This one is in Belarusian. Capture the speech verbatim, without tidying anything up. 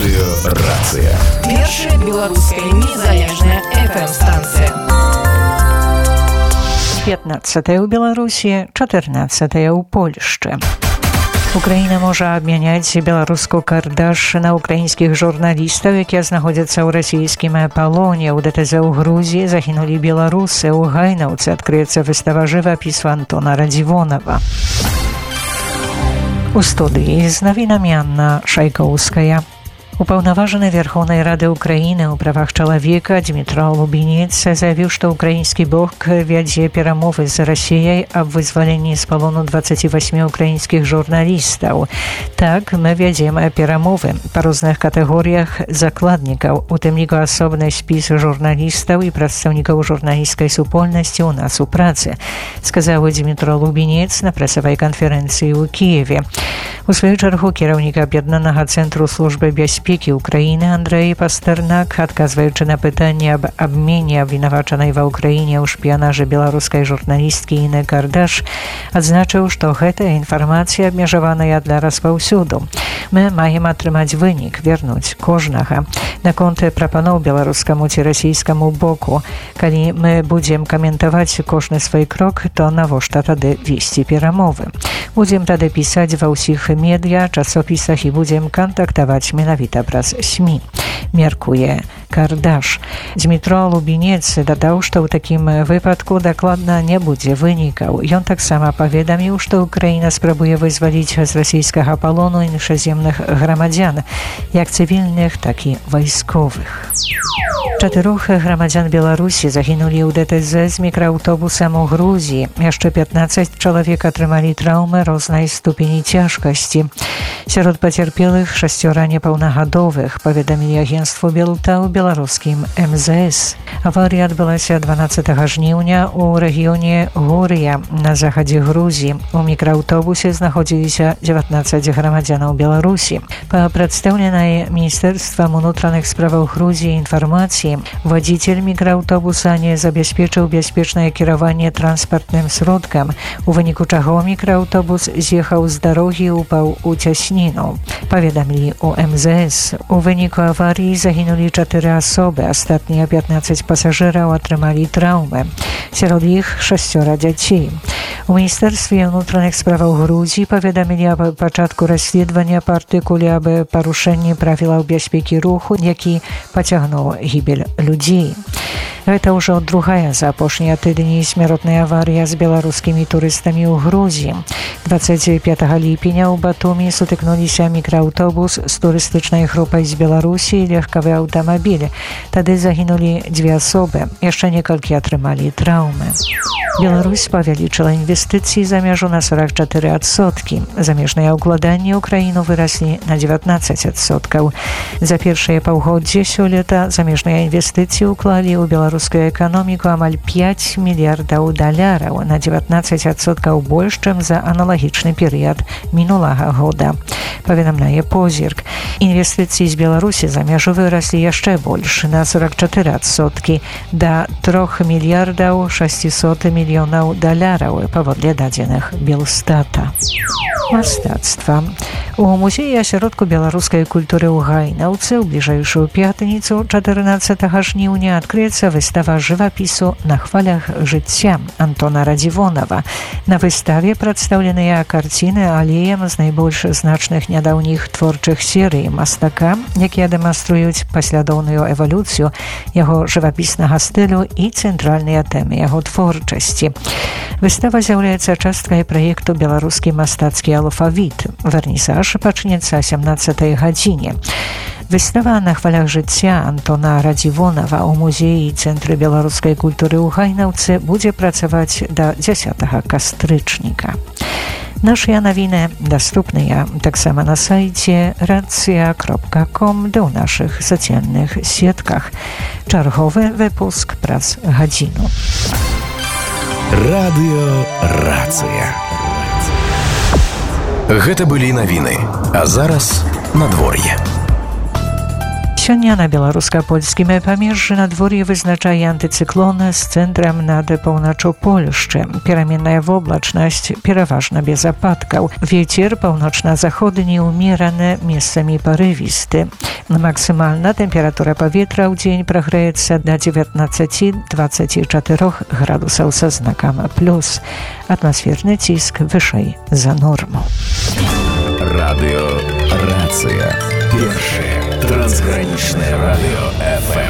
Радыёрацыя. Першая беларуская незалежная эф эм-станцыя. пятнадцатая ў Беларусі, чатырнаццатая ў Польшчы. Украіна можа абмяняць беларуску кардаш на украінскіх журналістаў, якія знаходзяцца ў расійскім палоне. У дэ тэ зэ ў Грузіі загінулі беларусы. У Гайнаўцы адкрыецца выстава жывапісу Антона Радзівонава. У студыі з навінамі Анна Шайкоўская. Упаўнаважаны Верховнай Рады Украіны ў правах чалавека Дмітро Лубінец заявіў, што ўкраінскі бок вядзе перамовы з Расіяй аб вызваленні з палону дваццаці васьмі украінскіх журналістаў. Так, мы вядзем перамовы па розных катэгорыях закладнікаў, у тым ліку асобны спіс журналістаў і прадстаўнікаў журналісцкай супольнасці ў нас у працы, сказаў Дмітро Лубінец на прэсавай канферэнцыі ў Кіеве. У сваю чаргу кіраўнік аб'яднанага цэнтру службы бяспекі Украіны Андрэй Пастэрнак, адказваючы на пытанне аб абмене абвінавачанай ва ўкраіне ў шпіянажы беларускай журналісткі Іны Кардаш, адзначыў, што гэтая інфармацыя абмежаваная для распаўсюду. Мы маем атрымаць вынік, вернуць кожнага. Наконт прапаноў беларускаму ці расійскаму боку. Калі мы будзем каментаваць кожны свой крок, то навошта тады весці перамовы? Будзем тады пісаць ва ўсіх медыа, часопісах і будзем кантактаваць менавіта праз СМІ, меркуе Кардаш. Дмітро Лубінец дадаў, што ў такім выпадку дакладна не будзе вынікаў. Ён таксама паведаміў, што Украіна спрабуе вызваліць з расійскага палону іншаземных грамадзян, як цывільных, так і вайсковых. Чатырох грамадзян Беларусі загінулі ў дэ тэ зэ з мікрааўтобусам у Грузіі. Яшчэ пятнаццаць чалавек атрымалі траўмы рознай ступені цяжкасці. Сярод пацярпелых шасцёра непаўнагадовых, паведамілі агенцтву Белта ў беларускім эм зэ эс. Аварыя адбылася дванаццатага жніўня ў рэгіёне Горыя на захадзе Грузіі. У мікрааўтобусе знаходзіліся дзевятнаццаць грамадзянаў Беларусі. Па прадстаўленай Міністэрствам унутраных справаў Грузіі інфармацыі, вадзіцель мікрааўтобуса не забяспечыў бяспечнае кіраванне транспартным сродкам, у выніку чаго мікрааўтобус з'ехаў з дарогі і упаў у цясніну. Паведамілі у эм зэ эс. У выніку аварыі загінулі чатыры асобы, астатнія пятнаццаць пасажыраў атрымалі траўмы. Сярод іх шасцёра дзяцей. У Міністэрстве ўнутраных справаў Грузіі паведамілі аб пачатку расследавання па артыкуле аб парушэнні правілаў бяспекі руху, які пацягнуў гібель людзей. Гэта ўжо другая за апошнія тыдні смяротная аварыя з беларускімі турыстамі ў Грузіі. дваццаць пятага ліпеня ў Батумі сутыкнуліся мікрааўтобус з турыстычнай групай з Беларусі і легкавы аўтамабіль. Тады загінулі дзве асобы, яшчэ некалькі атрымалі траўмы. Беларусь павялічыла інвестыцыі за мяжу на сорок чатыры адсоткі. Замежныя ўкладанні ў краіну выраслі на дзевятнаццаць адсоткаў. За першае паўгоддзе сёлета замежныя інвестыцыі ўклалі ў беларускую эканоміку амаль пяць мільярдаў даляраў, на дзевятнаццаць адсоткаў больш, чым за аналагічны перыяд мінулага года. Паведамляе Позірк. Інвестыцыі з Беларусі за мяжу выраслі яшчэ больш, на сорок чатыры адсоткі, да трох мільярдаў шасцісот мільёнаў даляраў, паводле дадзеных Белстата. Мастацтва. У музеі асяродку беларускай культуры ў Гайнаўцы ў бліжэйшую пятніцу чатырнаццатага жніўня адкрыецца выстава жывапісу на хвалях жыцця Антона Радзівонава. На выставе прадстаўленыя карціны алеем з найбольш значных нядаўніх творчых серый мастака, якія дэманструюць паслядоўную эвалюцыю яго жывапіснага стылю і цэнтральныя тэмы яго творчасці. Выстава з'яўляецца часткай праекту «Беларускі мастацкі алфавіт». Вернісаж пачнецца о сямнаццатай гадзіне. Выстава на хвалях жыцця Антона Радзівонава ў музеі і цэнтры беларускай культуры ў Гайнаўцы будзе працаваць да дзясятага кастрычніка. Нашыя навіны даступныя таксама на сайце рацыя кропка ком ды ў нашых сацыяльных сетках. Чарговы выпуск праз гадзіну. Радыёрацыя. Гэта былі навіны, а зараз надвор'е. Сёння на беларуска-польскім памежжы надвор'е вызначае антыцыклон з цэнтрам над паўночу Польшчы. Пераменная воблачнасць, пераважна без ападкаў. Вецер паўночна-заходні ўмераны, месцамі парывісты. Максімальна тэмпература паветра ў дзень прагрэецца да дзевятнаццаць дваццаць чатыры градусаў са знакам плюс. Атмасферны ціск вышэй за норму. Радыё «Рацыя». Першае трансгранічнае радыё эф эм.